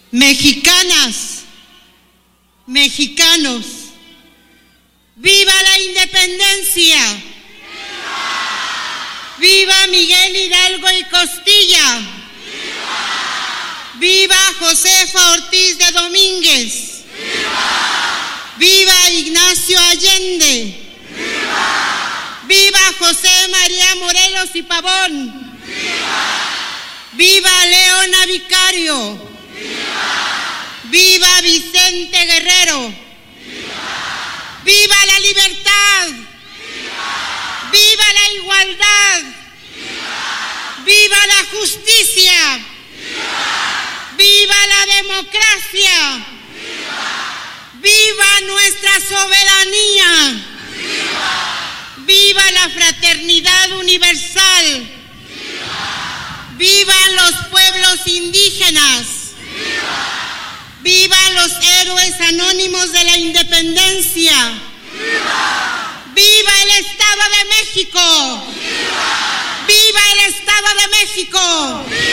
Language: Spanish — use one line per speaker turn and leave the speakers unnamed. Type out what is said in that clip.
Mexicanas, mexicanos, ¡viva la independencia! ¡Viva! ¡Viva Miguel Hidalgo y Costilla! ¡Viva! ¡Viva Josefa Ortiz de Domínguez! ¡Viva! ¡Viva Ignacio Allende! ¡Viva! ¡Viva José María Morelos y Pavón! ¡Viva! ¡Viva Leona Vicario! ¡Viva Vicente Guerrero! ¡Viva! ¡Viva la libertad! ¡Viva! ¡Viva la igualdad! ¡Viva! ¡Viva la justicia! ¡Viva! ¡Viva la democracia! ¡Viva! ¡Viva nuestra soberanía! ¡Viva! ¡Viva la fraternidad universal! ¡Viva! ¡Vivan los pueblos indígenas! ¡Viva! ¡Viva los héroes anónimos de la independencia! ¡Viva! ¡Viva el Estado de México! ¡Viva! ¡Viva el Estado de México! ¡Viva!